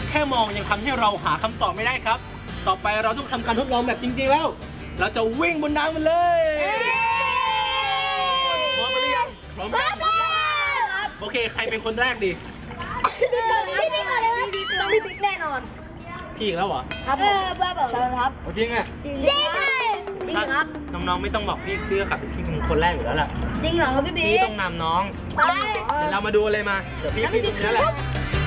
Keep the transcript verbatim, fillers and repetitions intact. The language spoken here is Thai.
แค่มองยังทำให้เราหาคำตอบไม่ได้ครับต่อไปเราต้องทำการทดลองแบบจริงๆแล้วเราจะวิ่งบนน้ำมันเลยพร้อมกันหรือยังพร้อมแล้วโอเคใครเป็นคนแรกดีพี่พี่ก่อนเลยต้องพี่บิ๊กแน่นอนพี่อีกแล้วเหรอครับเออบ้าบอกเชิญครับจริงอ่ะจริงจริงจริงครับน้องๆไม่ต้องบอกพี่พี่ก็ขับพี่เป็นคนแรกอยู่แล้วแหละจริงเหรอครับพี่บิ๊กพี่ต้องนำน้องเดี๋ยวเรามาดูเลยมาเดี๋ยวพี่พี่ตรงนี้แหละ